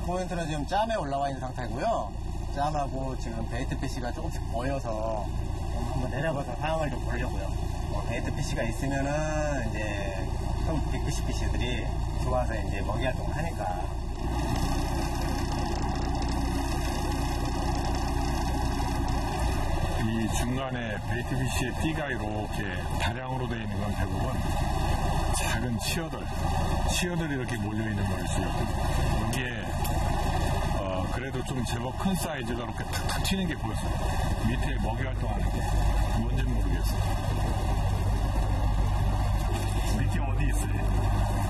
포인트는 지금 짬에 올라와 있는 상태고요. 짬하고 지금 베이트 피쉬가 조금씩 보여서 좀 한번 내려가서 상황을 좀 보려고요. 베이트 피쉬가 있으면은 이제 좀 빅피쉬 피쉬들이 좋아서 이제 먹이 활동을 하니까. 이 중간에 베이트 피쉬의 띠가 이렇게 다량으로 되어 있는 건 대부분 작은 치어들이 이렇게 몰려있는 거였어요. 여기에 그래도 좀 제법 큰 사이즈가 이렇게 탁탁 튀는 게 보였어요. 밑에 먹이 활동하는 게 뭔지 모르겠어요. 밑에 어디 있어요?